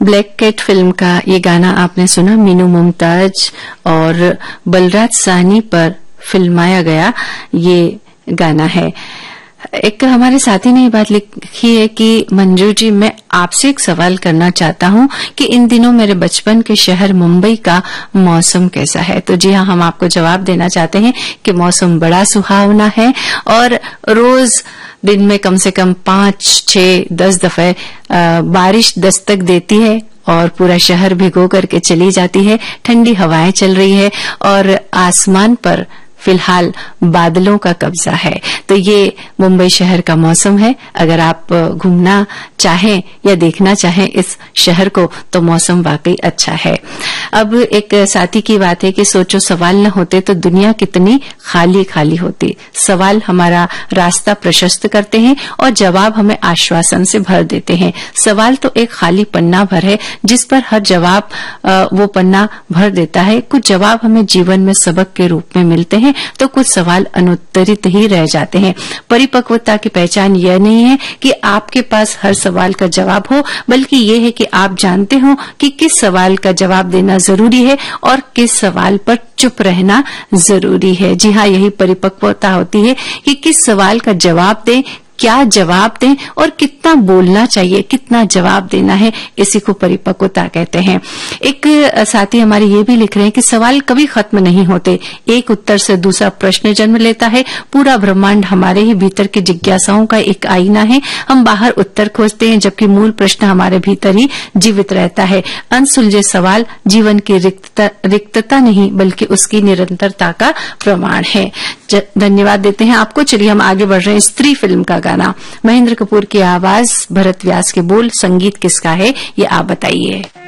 Black cat film का ये गाना आपने सुना, मीनू मुमताज और बलराज साहनी पर फिल्माया गया ये गाना है। एक हमारे साथी ने ये बात लिखी है कि मंजू जी, मैं आपसे एक सवाल करना चाहता हूं कि इन दिनों मेरे बचपन के शहर मुंबई का मौसम कैसा है। तो जी हाँ, हम आपको जवाब देना चाहते हैं कि मौसम बड़ा सुहावना है और रोज दिन में कम से कम 5, 6, 10 दफे बारिश दस्तक देती है और पूरा शहर भिगो करके चली जाती है। ठंडी हवाएं चल रही है और आसमान पर फिलहाल बादलों का कब्जा है। तो ये मुंबई शहर का मौसम है। अगर आप घूमना चाहें या देखना चाहें इस शहर को तो मौसम वाकई अच्छा है। अब एक साथी की बात है कि सोचो सवाल न होते तो दुनिया कितनी खाली खाली होती। सवाल हमारा रास्ता प्रशस्त करते हैं और जवाब हमें आश्वासन से भर देते हैं। सवाल तो एक खाली पन्ना भर है जिस पर हर जवाब वो पन्ना भर देता है। कुछ जवाब हमें जीवन में सबक के रूप में मिलते हैं तो कुछ सवाल अनुत्तरित ही रह जाते हैं। परिपक्वता की पहचान यह नहीं है कि आपके पास हर सवाल का जवाब हो, बल्कि ये है कि आप जानते हो कि किस सवाल का जवाब देना जरूरी है और किस सवाल पर चुप रहना जरूरी है। जी हाँ, यही परिपक्वता होती है कि किस सवाल का जवाब दें, क्या जवाब दें और कितना बोलना चाहिए, कितना जवाब देना है, इसी को परिपक्वता कहते हैं। एक साथी हमारे ये भी लिख रहे हैं कि सवाल कभी खत्म नहीं होते, एक उत्तर से दूसरा प्रश्न जन्म लेता है। पूरा ब्रह्मांड हमारे ही भीतर की जिज्ञासाओं का एक आईना है। हम बाहर उत्तर खोजते हैं जबकि मूल प्रश्न हमारे भीतर ही जीवित रहता है। अनसुलझे सवाल जीवन की रिक्तता नहीं बल्कि उसकी निरंतरता का प्रमाण है। धन्यवाद देते हैं आपको। चलिए हम आगे बढ़ रहे हैं। स्त्री फिल्म का गाना, महेंद्र कपूर की आवाज, भरत व्यास के बोल, संगीत किसका है ये आप बताइए।